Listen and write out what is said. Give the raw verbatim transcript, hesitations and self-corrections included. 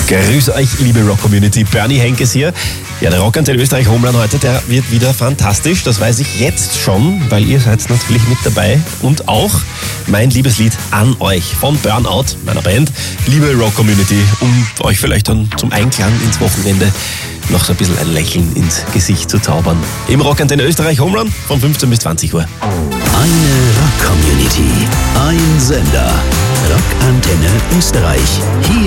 Grüß euch, liebe Rock-Community. Bernie Henkes hier. Ja, der Rockantenne Österreich Homerun heute, der wird wieder fantastisch. Das weiß ich jetzt schon, weil ihr seid natürlich mit dabei. Und auch mein Liebeslied an euch von Burnout, meiner Band. Liebe Rock-Community, um euch vielleicht dann zum Einklang ins Wochenende noch so ein bisschen ein Lächeln ins Gesicht zu zaubern. Im Rockantenne Österreich Homerun von fünfzehn bis zwanzig Uhr. Eine Rock-Community, ein Sender. Rockantenne Österreich. Hier